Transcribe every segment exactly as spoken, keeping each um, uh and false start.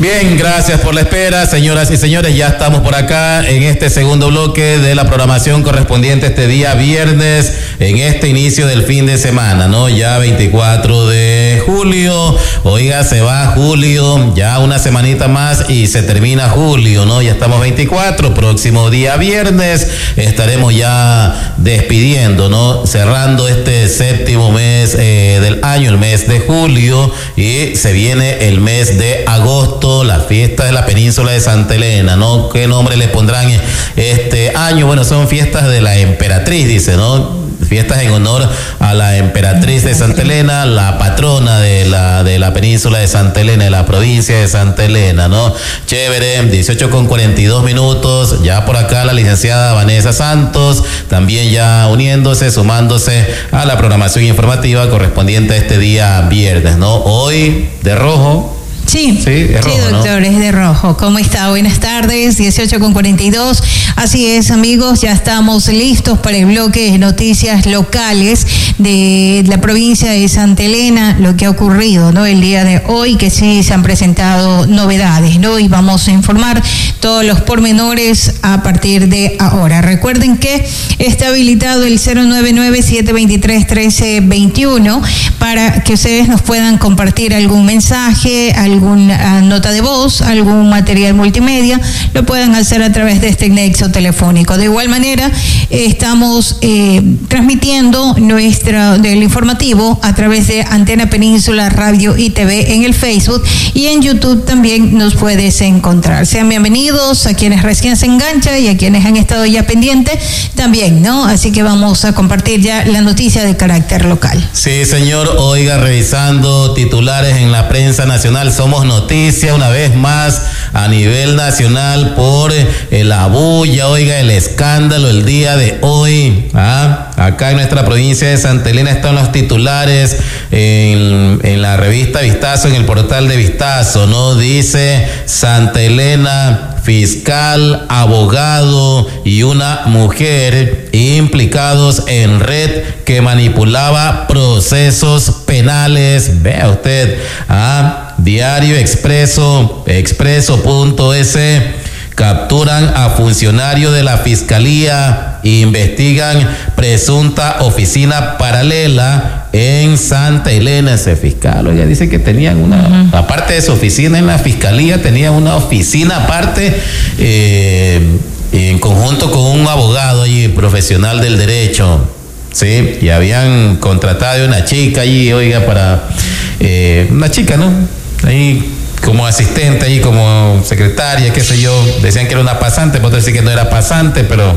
Bien, gracias por la espera, señoras y señores. Ya estamos por acá en este segundo bloque de la programación correspondiente este día viernes, en este inicio del fin de semana, ¿no? Ya veinticuatro de julio, oiga, se va julio, ya una semanita más y se termina julio, ¿no? Ya estamos veinticuatro, próximo día viernes estaremos ya despidiendo, ¿no? Cerrando este séptimo mes eh, del año, el mes de julio, y se viene el mes de agosto, la fiesta de la península de Santa Elena, ¿no? ¿Qué nombre le pondrán este año? Bueno, son fiestas de la emperatriz, dice, ¿no? Fiestas en honor a la emperatriz de Santa Elena, la patrona de la, de la península de Santa Elena, de la provincia de Santa Elena, ¿no? Chévere, dieciocho con cuarenta y dos minutos, ya por acá la licenciada Vanessa Santos, también ya uniéndose, sumándose a la programación informativa correspondiente a este día viernes, ¿no? Hoy de rojo. Sí, sí, es rojo, sí, doctor, ¿no? Es de rojo. ¿Cómo está? Buenas tardes, dieciocho con cuarenta y dos. Así es, amigos, ya estamos listos para el bloque de noticias locales de la provincia de Santa Elena, lo que ha ocurrido, ¿no? El día de hoy, que sí se han presentado novedades, ¿no? Y vamos a informar todos los pormenores a partir de ahora. Recuerden que está habilitado el cero nueve nueve, siete dos tres, uno tres dos uno para que ustedes nos puedan compartir algún mensaje, alguna nota de voz, algún material multimedia, lo pueden hacer a través de este nexo telefónico. De igual manera, estamos eh, transmitiendo nuestro del informativo a través de Antena Península Radio y T V en el Facebook, y en YouTube también nos puedes encontrar. Sean bienvenidos a quienes recién se enganchan y a quienes han estado ya pendientes también, ¿no? Así que vamos a compartir ya la noticia de carácter local. Sí, señor. Oiga, revisando titulares en la prensa nacional, somos noticia una vez más a nivel nacional por eh, la bulla, oiga, el escándalo el día de hoy. ¿Ah? Acá en nuestra provincia de Santa Elena están los titulares en, en la revista Vistazo, en el portal de Vistazo, ¿no? Dice Santa Elena, fiscal, abogado y una mujer implicados en red que manipulaba procesos penales. Vea usted, ah, Diario Expreso, expreso.es, capturan a funcionario de la fiscalía, investigan presunta oficina paralela en Santa Elena. Ese fiscal, oiga, dice que tenían una, uh-huh. aparte de su oficina en la fiscalía, tenían una oficina aparte, eh, en conjunto con un abogado allí, profesional del derecho, sí, y habían contratado a una chica allí, oiga, para, eh, una chica, ¿no? Ahí como asistente, ahí como secretaria, qué sé yo, decían que era una pasante, por decir que no era pasante, pero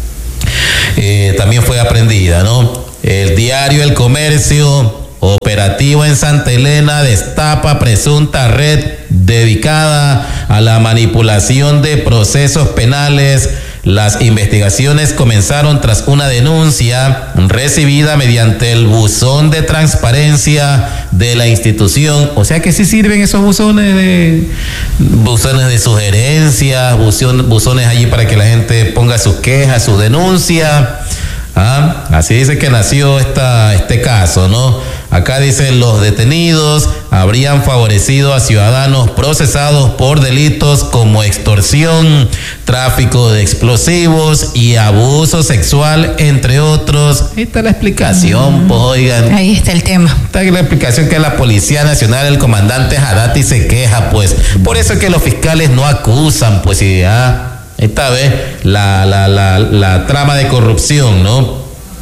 eh, también fue aprendida, ¿no? El diario El Comercio, operativo en Santa Elena, destapa presunta red dedicada a la manipulación de procesos penales. Las investigaciones comenzaron tras una denuncia recibida mediante el buzón de transparencia de la institución. O sea que sí sirven esos buzones de buzones de sugerencias, buzón, buzones allí para que la gente ponga sus quejas, sus denuncias. ¿Ah? Así dice que nació esta, este caso, ¿no? Acá dicen: los detenidos habrían favorecido a ciudadanos procesados por delitos como extorsión, tráfico de explosivos y abuso sexual, entre otros. Ahí está la explicación, mm. pues, oigan. Ahí está el tema. Está la explicación que la Policía Nacional, el comandante Hadati se queja, pues. Por eso es que los fiscales no acusan, pues, y ah, esta vez la, la, la, la trama de corrupción, ¿no?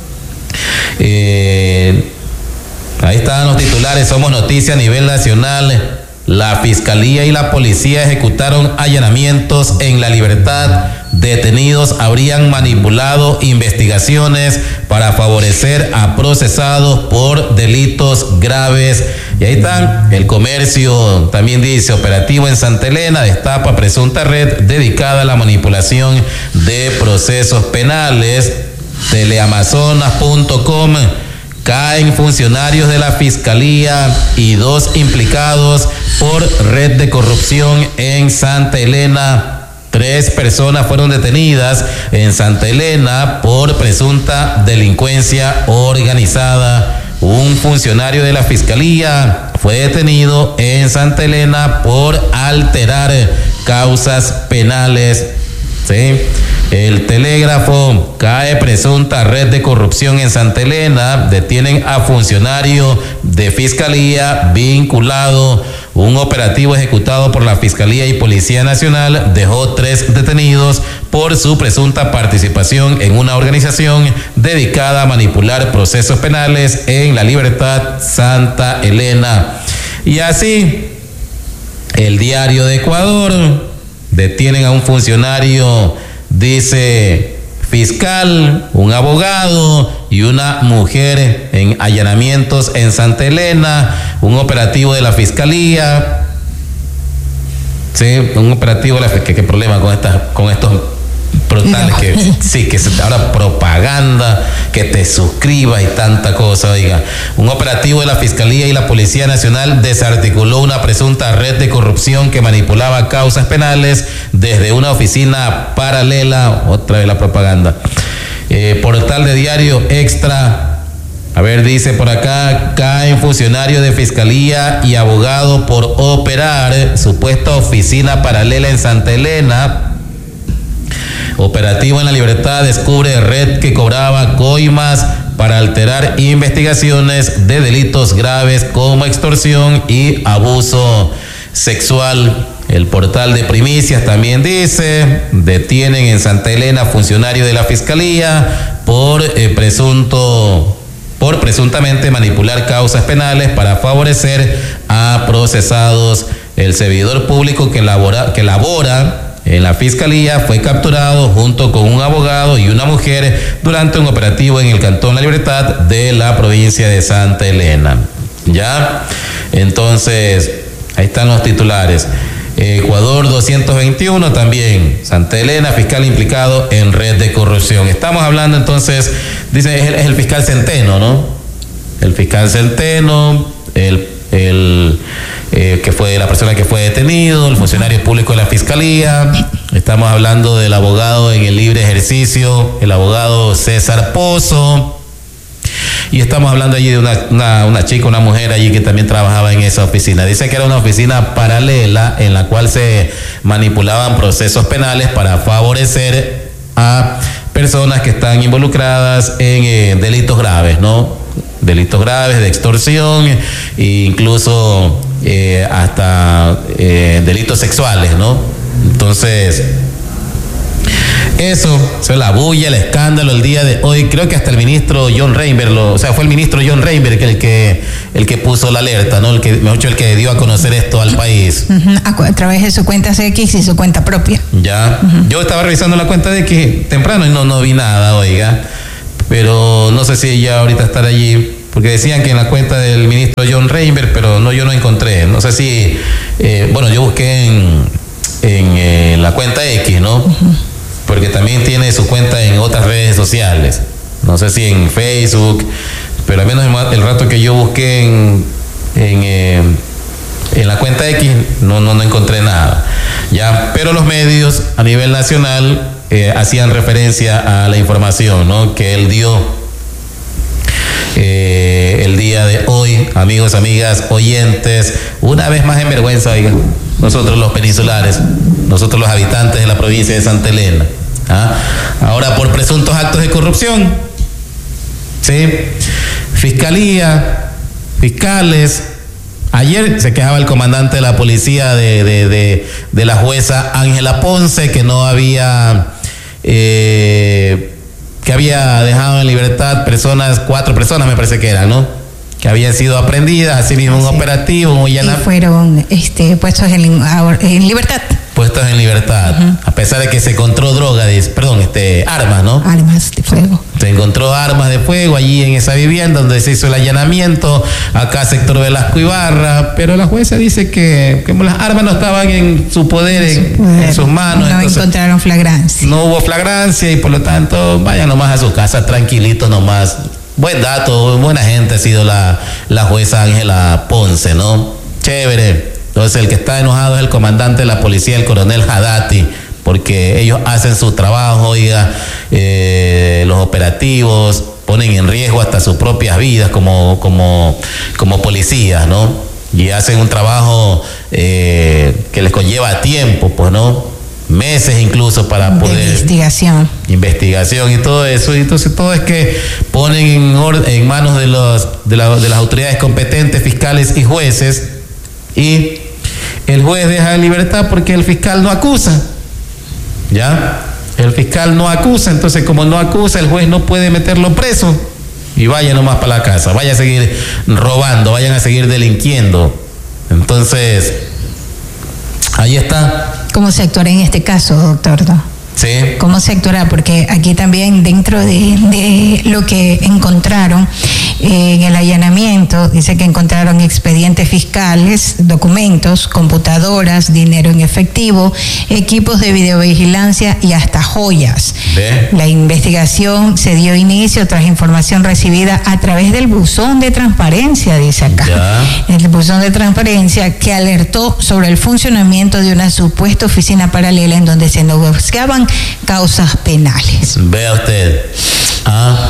Eh... Ahí están los titulares, somos noticia a nivel nacional. La Fiscalía y la Policía ejecutaron allanamientos en La Libertad. Detenidos habrían manipulado investigaciones para favorecer a procesados por delitos graves. Y ahí están. El Comercio también dice: operativo en Santa Elena, destapa presunta red dedicada a la manipulación de procesos penales. Teleamazonas punto com, caen funcionarios de la Fiscalía y dos implicados por red de corrupción en Santa Elena. Tres personas fueron detenidas en Santa Elena por presunta delincuencia organizada. un funcionario de la Fiscalía fue detenido en Santa Elena por alterar causas penales. ¿Sí? El Telégrafo: cae presunta red de corrupción en Santa Elena, detienen a funcionario de Fiscalía vinculado. Un operativo ejecutado por la Fiscalía y Policía Nacional dejó tres detenidos por su presunta participación en una organización dedicada a manipular procesos penales en La Libertad, Santa Elena. Y así, el Diario de Ecuador: detienen a un funcionario, dice fiscal, un abogado y una mujer en allanamientos en Santa Elena, un operativo de la Fiscalía. Sí, un operativo de la Fiscalía. ¿Qué problema con estas, con estos brutales? No. Que sí, que se, ahora propaganda, que te suscribas y tanta cosa, oiga. Un operativo de la Fiscalía y la Policía Nacional desarticuló una presunta red de corrupción que manipulaba causas penales desde una oficina paralela. Otra vez la propaganda. Eh, portal de Diario Extra. A ver, dice por acá: caen funcionarios de Fiscalía y abogado por operar supuesta oficina paralela en Santa Elena. Operativo en La Libertad descubre red que cobraba coimas para alterar investigaciones de delitos graves como extorsión y abuso sexual. El portal de Primicias también dice: detienen en Santa Elena funcionario de la Fiscalía por eh, presunto por presuntamente manipular causas penales para favorecer a procesados. El servidor público que labora que labora en la Fiscalía fue capturado junto con un abogado y una mujer durante un operativo en el Cantón La Libertad de la provincia de Santa Elena. ¿Ya? Entonces, ahí están los titulares. Ecuador doscientos veintiuno también: Santa Elena, fiscal implicado en red de corrupción. Estamos hablando entonces, dice, es el, es el fiscal Centeno, ¿no? El fiscal Centeno, el, el eh, que fue la persona que fue detenido, el funcionario público de la Fiscalía. Estamos hablando del abogado en el libre ejercicio, el abogado César Pozo. Y estamos hablando allí de una, una, una chica, una mujer allí que también trabajaba en esa oficina. Dice que era una oficina paralela en la cual se manipulaban procesos penales para favorecer a personas que están involucradas en eh, delitos graves, ¿no? Delitos graves de extorsión e incluso eh, hasta eh, delitos sexuales, ¿no? Entonces, eso, o sea, la bulla, el escándalo el día de hoy. Creo que hasta el ministro John Reinberg, lo, o sea, fue el ministro John Reinberg el que el que puso la alerta, ¿no? El que, mejor dicho, el que dio a conocer esto al país. Uh-huh. A, a través de su cuenta X y su cuenta propia. Ya. Uh-huh. Yo estaba revisando la cuenta de X temprano y no, no vi nada, oiga. Pero no sé si ya ahorita estará allí, porque decían que en la cuenta del ministro John Reinberg, pero no, yo no encontré. No sé si, eh, bueno, yo busqué en, en eh, la cuenta X, ¿no? Uh-huh. Porque también tiene su cuenta en otras redes sociales. No sé si en Facebook, pero al menos el rato que yo busqué en, en, eh, en la cuenta X, no, no, no encontré nada. Ya, pero los medios a nivel nacional eh, hacían referencia a la información, ¿no?, que él dio eh, el día de hoy. Amigos, amigas, oyentes, una vez más en vergüenza, oigan, nosotros los peninsulares, nosotros los habitantes de la provincia de Santa Elena. ¿Ah? Ahora por presuntos actos de corrupción, ¿sí? Fiscalía, fiscales. Ayer se quejaba el comandante de la policía de, de, de, de la jueza Ángela Ponce, que no había eh, que había dejado en libertad personas, cuatro personas me parece que eran, ¿no?, que habían sido aprendidas, así mismo un operativo, un y fueron este, puestos en, en libertad. Puestos en libertad, uh-huh. A pesar de que se encontró droga, de, perdón, este, armas, ¿no? Armas de fuego. Se encontró armas de fuego allí en esa vivienda donde se hizo el allanamiento, acá sector Velasco Ibarra, pero la jueza dice que, que las armas no estaban en su poder, en, su poder. en sus manos. No encontraron flagrancia. No hubo flagrancia y por lo tanto vayan nomás a su casa tranquilitos nomás. Buen dato, buena gente ha sido la, la jueza Ángela Ponce, ¿no? Chévere. Entonces el que está enojado es el comandante de la policía, el coronel Hadati, porque ellos hacen su trabajo, oiga, eh, los operativos, ponen en riesgo hasta sus propias vidas como, como, como policías, ¿no? Y hacen un trabajo eh, que les conlleva tiempo, pues, ¿no? Meses incluso para poder... De investigación. Investigación y todo eso. Y entonces todo es que ponen en, orden, en manos de, los, de, la, de las autoridades competentes, fiscales y jueces, y el juez deja en libertad porque el fiscal no acusa. ¿Ya? El fiscal no acusa, entonces como no acusa, el juez no puede meterlo preso. Y vaya nomás para la casa, vaya a seguir robando, vayan a seguir delinquiendo. Entonces, ahí está. ¿Cómo se actuará en este caso, doctor? ¿No? Sí. ¿Cómo se actuará? Porque aquí también dentro de, de lo que encontraron eh, en el allanamiento, dice que encontraron expedientes fiscales, documentos, computadoras, dinero en efectivo, equipos de videovigilancia y hasta joyas. ¿Ve? La investigación se dio inicio tras información recibida a través del buzón de transparencia, dice acá. Ya. El buzón de transparencia que alertó sobre el funcionamiento de una supuesta oficina paralela en donde se negociaban causas penales. Vea usted. Ah,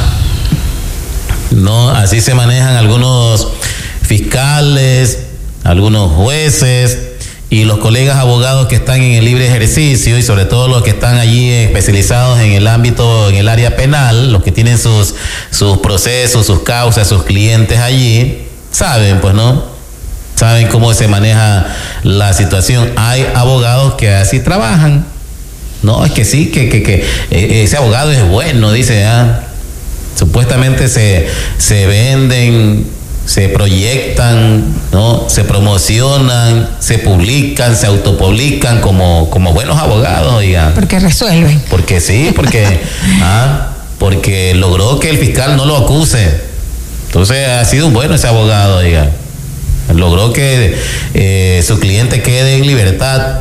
no, así se manejan algunos fiscales, algunos jueces y los colegas abogados que están en el libre ejercicio, y sobre todo los que están allí especializados en el ámbito, en el área penal, los que tienen sus, sus procesos, sus causas, sus clientes allí, saben, pues, ¿no? Saben cómo se maneja la situación. Hay abogados que así trabajan. No, es que sí, que, que, que eh, ese abogado es bueno, dice, ah, supuestamente se, se venden, se proyectan, ¿no? Se promocionan, se publican, se autopublican como, como buenos abogados, oiga. Porque resuelven. Porque sí, porque, ah, porque logró que el fiscal no lo acuse. Entonces ha sido un bueno ese abogado, oiga. Logró que eh, su cliente quede en libertad.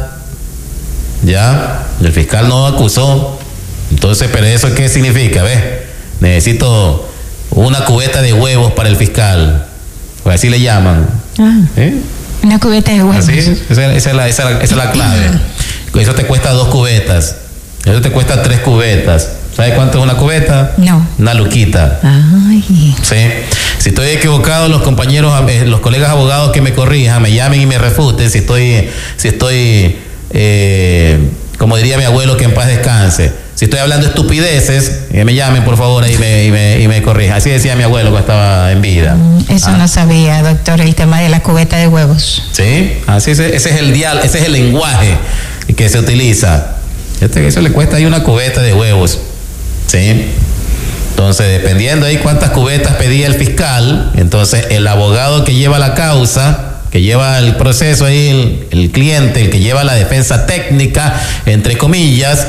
Ya, el fiscal no acusó. Entonces, pero eso ¿qué significa? ¿Ves? Necesito una cubeta de huevos para el fiscal. Pues así le llaman. Ah, ¿eh? Una cubeta de huevos. Así, esa, esa, es la, esa, esa es la clave. Eso te cuesta dos cubetas. Eso te cuesta tres cubetas. ¿Sabes cuánto es una cubeta? No. Una luquita. Ay. Sí. Si estoy equivocado, los compañeros, los colegas abogados que me corrijan, me llamen y me refuten si estoy, si estoy Eh, como diría mi abuelo, que en paz descanse. Si estoy hablando estupideces, eh, me llamen por favor y me, y me, y me corrijan. Así decía mi abuelo cuando estaba en vida. Eso ah. no sabía, doctor, el tema de la cubeta de huevos. Sí, así es, ese es el dial, ese es el lenguaje que se utiliza. Este, eso le cuesta ahí una cubeta de huevos. Sí. Entonces, dependiendo ahí cuántas cubetas pedía el fiscal, entonces el abogado que lleva la causa, que lleva el proceso ahí, el, el cliente, el que lleva la defensa técnica, entre comillas,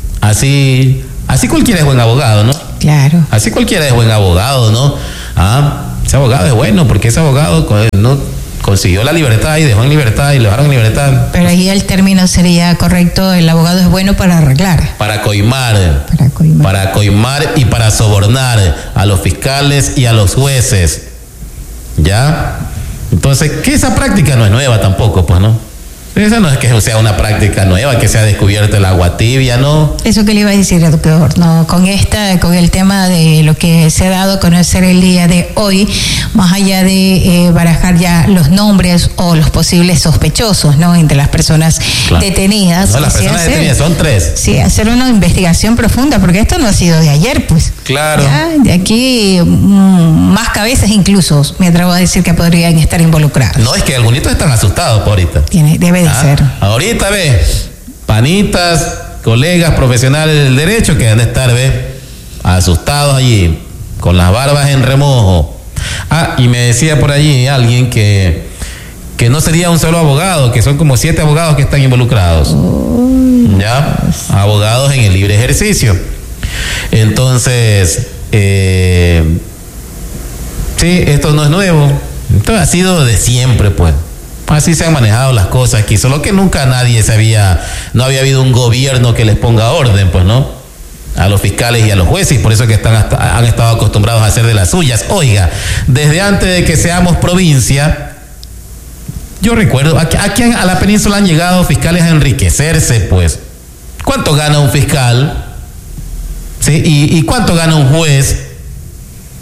así, así cualquiera es buen abogado, ¿no? Claro. Así cualquiera es buen abogado, ¿no? Ah, ese abogado es bueno porque ese abogado no consiguió la libertad y dejó en libertad y lo dejaron en libertad. Pero ahí el término sería correcto, el abogado es bueno para arreglar. Para coimar. Para coimar. Para coimar y para sobornar a los fiscales y a los jueces. ¿Ya? Entonces, que esa práctica no es nueva tampoco, pues, ¿no? Esa no es que sea una práctica nueva, que se ha descubierto el agua tibia, ¿no? Eso que le iba a decir, doctor, no, con esta, con el tema de lo que se ha dado a conocer el día de hoy, más allá de eh, barajar ya los nombres o los posibles sospechosos, ¿no? Entre las personas claro. detenidas. No, las personas hacer, detenidas son tres. Sí, hacer una investigación profunda, porque esto no ha sido de ayer, pues. Claro. Ya, de aquí mmm, más cabezas incluso, me atrevo a decir que podrían estar involucrados. No, es que algunos están asustados por ahorita. Tiene, debe de ah, ser. Ahorita, ve, panitas, colegas profesionales del derecho que han de estar, ve, asustados allí, con las barbas en remojo. Ah, y me decía por allí alguien que, que no sería un solo abogado, que son como siete abogados que están involucrados. Oh, ¿ya? Abogados en el libre ejercicio. Entonces, eh, sí, esto no es nuevo. Esto ha sido de siempre, pues. Así se han manejado las cosas aquí, solo que nunca nadie sabía, no había habido un gobierno que les ponga orden, pues, ¿no? A los fiscales y a los jueces, y por eso que están hasta, han estado acostumbrados a hacer de las suyas. Oiga, desde antes de que seamos provincia, yo recuerdo, aquí, aquí a la península han llegado fiscales a enriquecerse, pues. ¿Cuánto gana un fiscal? ¿Sí? ¿Y, y cuánto gana un juez?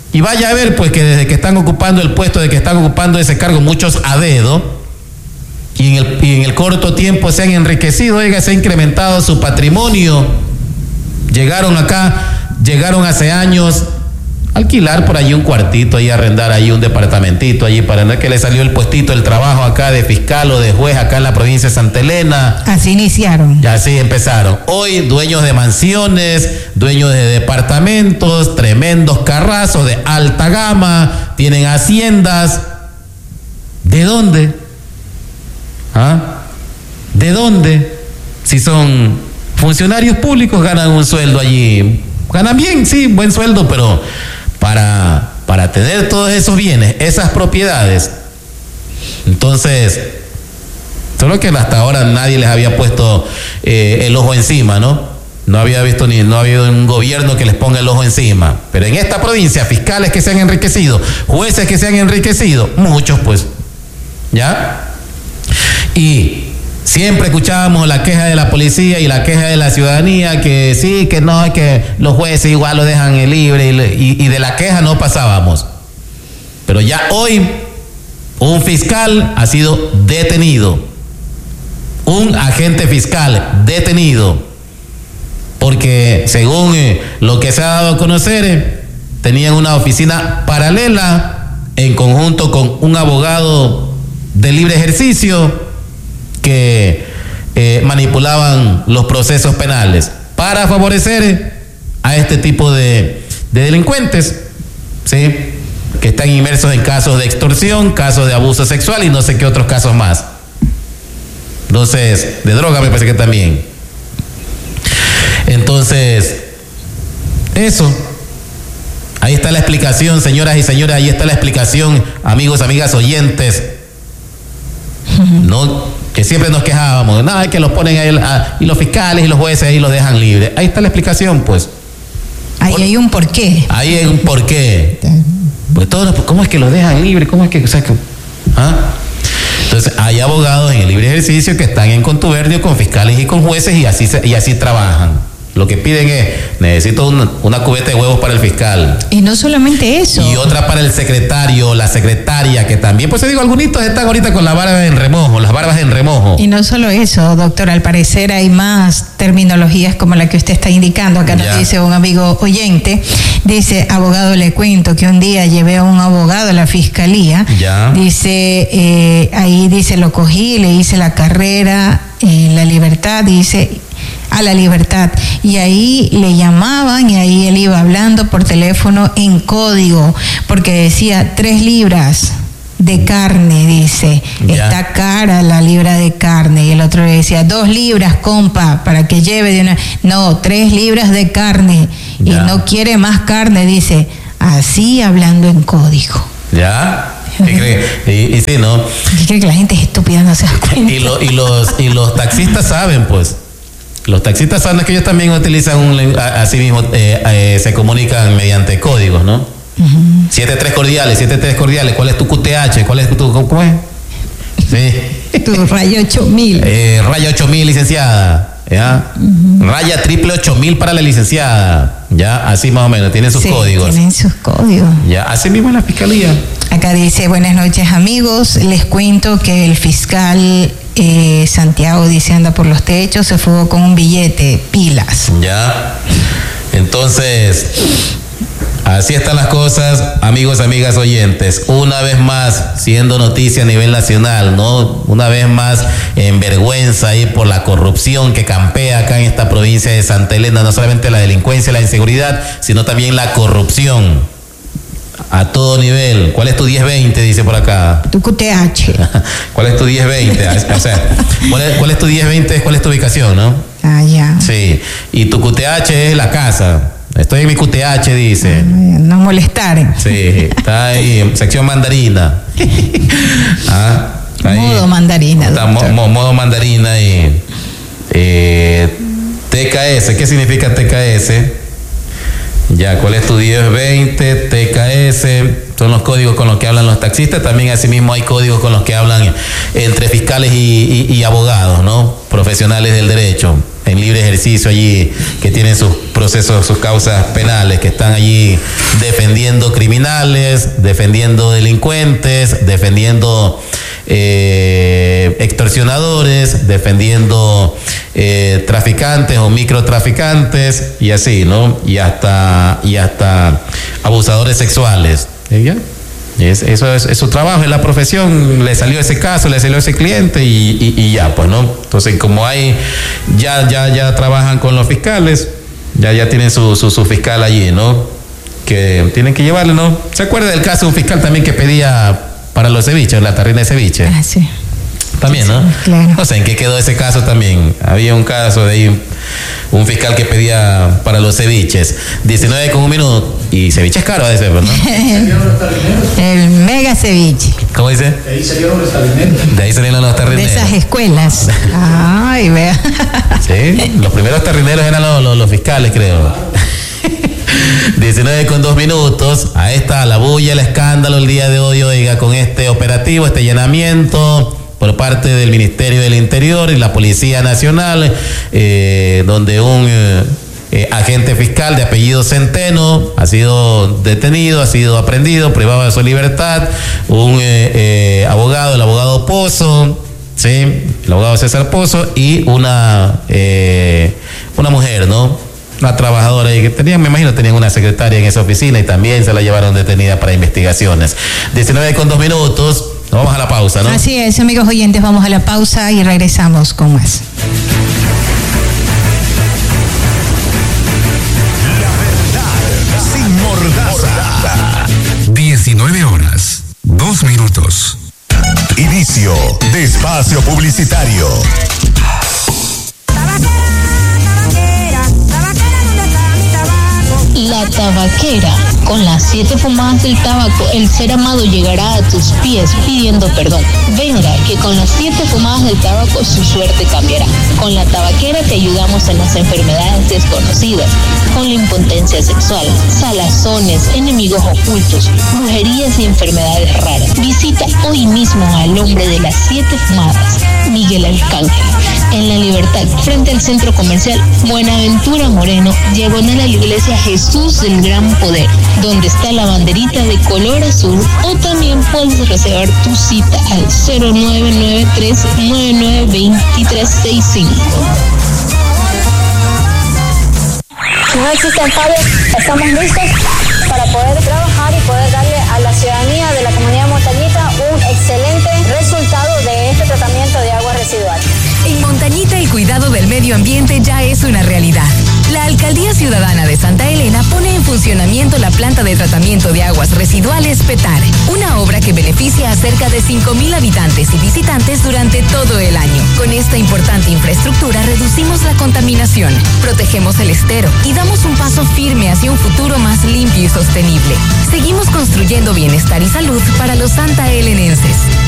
Y vaya a ver, pues, que desde que están ocupando el puesto, de que están ocupando ese cargo, muchos a dedo, y en el, y en el corto tiempo se han enriquecido, oiga, se ha incrementado su patrimonio. Llegaron acá, llegaron hace años a alquilar por allí un cuartito, ahí arrendar ahí un departamentito allí, para no que le salió el puestito, el trabajo acá de fiscal o de juez acá en la provincia de Santa Elena. Así iniciaron. Ya así empezaron. Hoy dueños de mansiones, dueños de departamentos, tremendos carrazos de alta gama, tienen haciendas. ¿De dónde? ¿Ah? ¿De dónde? Si son funcionarios públicos, ganan un sueldo allí. Ganan bien, sí, buen sueldo, pero para, para tener todos esos bienes, esas propiedades, entonces, solo que hasta ahora nadie les había puesto eh, el ojo encima, ¿no? No había visto ni, no ha habido un gobierno que les ponga el ojo encima. Pero en esta provincia, fiscales que se han enriquecido, jueces que se han enriquecido, muchos pues, ¿ya? Y siempre escuchábamos la queja de la policía y la queja de la ciudadanía, que sí, que no, que los jueces igual lo dejan libre, y, y de la queja no pasábamos. Pero ya hoy un fiscal ha sido detenido, un agente fiscal detenido, porque según eh, lo que se ha dado a conocer, eh, tenían una oficina paralela en conjunto con un abogado de libre ejercicio que eh, manipulaban los procesos penales para favorecer a este tipo de, de delincuentes, ¿sí? Que están inmersos en casos de extorsión, casos de abuso sexual y no sé qué otros casos más. Entonces, de droga me parece que también. Entonces, eso. Ahí está la explicación, señoras y señores, ahí está la explicación, amigos, amigas, oyentes. No, que siempre nos quejábamos, no, es que los ponen ahí, a, y los fiscales y los jueces ahí los dejan libres. Ahí está la explicación, pues. Ahí Por, hay un porqué. Ahí hay un porqué. Pues todos, ¿cómo es que los dejan libres? ¿Cómo es que, o sea, que ¿ah? Entonces, hay abogados en el libre ejercicio que están en contubernio con fiscales y con jueces y así, y así trabajan. Lo que piden es, necesito una, una cubeta de huevos para el fiscal. Y no solamente eso. Y otra para el secretario, la secretaria, que también, pues te digo, algunos están ahorita con la barba en remojo, las barbas en remojo. Y no solo eso, doctor, al parecer hay más terminologías como la que usted está indicando. Acá nos dice un amigo oyente, dice, abogado, le cuento que un día llevé a un abogado a la fiscalía. Ya. Dice, eh, ahí dice, lo cogí, le hice la carrera en La Libertad, dice, a La Libertad, y ahí le llamaban y ahí él iba hablando por teléfono en código, porque decía tres libras de carne, dice, ya. Está cara la libra de carne, y el otro le decía, dos libras, compa, para que lleve de una, no, tres libras de carne, ya. Y no quiere más carne, dice, así hablando en código. Ya. Y, y, y sí, ¿no? ¿Qué cree que la gente es estúpida, no se da cuenta? Y, lo, y, los, y los taxistas saben, pues. Los taxistas saben que ellos también utilizan un, así mismo, eh, eh, se comunican mediante códigos, ¿no? Uh-huh. siete tres cordiales, siete tres cordiales. ¿Cuál es tu Q T H? ¿Cuál es tu, cómo es? Sí. Tu raya ocho mil. Eh, raya ocho mil, licenciada. ¿Ya? Uh-huh. Raya triple ocho mil para la licenciada. Ya, así más o menos, tienen sus sí, códigos. Tienen sus códigos. Ya, así mismo en la fiscalía. Acá dice, buenas noches amigos, les cuento que el fiscal eh, Santiago dice anda por los techos, se fugó con un billete, pilas. Ya, entonces, así están las cosas, amigos, amigas oyentes. Una vez más, siendo noticia a nivel nacional, ¿no? Una vez más, en vergüenza ahí por la corrupción que campea acá en esta provincia de Santa Elena, no solamente la delincuencia, la inseguridad, sino también la corrupción. A todo nivel. ¿Cuál es tu diez veinte? Dice por acá. Tu Q T H. ¿Cuál es tu diez veinte? O sea, ¿cuál es, cuál es tu diez veinte? ¿Cuál es tu ubicación, no? Ah, ya. Sí. Y tu Q T H es la casa. Estoy en mi Q T H, dice. No molestar. Sí, está ahí, sección mandarina. Ah, ahí. Modo mandarina. Está mo, mo, modo mandarina y eh, T K S. ¿Qué significa T K S? Ya, ¿cuál es tu diez veinte? T K S. son los códigos con los que hablan los taxistas. También asimismo hay códigos con los que hablan entre fiscales y, y, y abogados, ¿no? Profesionales del derecho, en libre ejercicio allí, que tienen sus procesos, sus causas penales, que están allí defendiendo criminales, defendiendo delincuentes, defendiendo eh, extorsionadores, defendiendo eh, traficantes o microtraficantes y así, ¿no? Y hasta, y hasta abusadores sexuales. ¿Y ya? Es, eso es, es su trabajo, es la profesión, le salió ese caso, le salió ese cliente y, y, y ya, pues, ¿no? Entonces, como hay, ya, ya, ya trabajan con los fiscales, ya, ya tienen su, su, su fiscal allí, ¿no? Que tienen que llevarle, ¿no? ¿Se acuerda del caso de un fiscal también que pedía para los ceviches, la tarrina de ceviche? Ah, sí. También, ¿no? Sí, claro. No sé en qué quedó ese caso también. Había un caso de ahí, un fiscal que pedía para los ceviches. diecinueve con un minuto. Y ceviche es caro a veces, ¿no? El mega ceviche. ¿Cómo dice? De ahí salieron los tarrineros. De ahí salieron los tarrineros. De esas escuelas. Ay, vea. Sí, los primeros tarrineros eran los, los, los fiscales, creo. diecinueve con dos minutos. A esta la bulla, el escándalo el día de hoy, oiga, con este operativo, este allanamiento por parte del Ministerio del Interior y la Policía Nacional, eh, donde un eh, eh, agente fiscal de apellido Centeno ha sido detenido, ha sido aprehendido, privado de su libertad, un eh, eh, abogado, el abogado Pozo, sí, el abogado César Pozo, y una, eh, una mujer, ¿no? Una trabajadora y que tenían, me imagino, tenían una secretaria en esa oficina y también se la llevaron detenida para investigaciones. diecinueve con dos minutos. Nos vamos a la pausa, ¿no? Así es, amigos oyentes, vamos a la pausa y regresamos con más. La verdad sin mordaza. diecinueve horas, dos minutos. Inicio de espacio publicitario. La Tabaquera. Con las siete fumadas del tabaco, el ser amado llegará a tus pies pidiendo perdón. Venga, que con las siete fumadas del tabaco su suerte cambiará. Con la Tabaquera te ayudamos en las enfermedades desconocidas, con la impotencia sexual, salazones, enemigos ocultos, brujerías y enfermedades raras. Visita hoy mismo al hombre de las siete fumadas, Miguel Arcángel, en La Libertad, frente al centro comercial Buenaventura Moreno, diagonal a la iglesia Jesús del Gran Poder, donde está la banderita de color azul, o también puedes reservar tu cita al cero nueve nueve tres nueve nueve dos tres seis cinco. Si no existen fallos, estamos listos para poder trabajar y poder darle a la ciudadanía de la comunidad montañita un excelente resultado de este tratamiento de aguas residuales. En Montañita el cuidado del medio ambiente ya es una realidad. La Alcaldía Ciudadana de Santa Elena pone en funcionamiento la planta de tratamiento de aguas residuales Petar, una obra que beneficia a cerca de cinco mil habitantes y visitantes durante todo el año. Con esta importante infraestructura reducimos la contaminación, protegemos el estero y damos un paso firme hacia un futuro más limpio y sostenible. Seguimos construyendo bienestar y salud para los santaelenenses.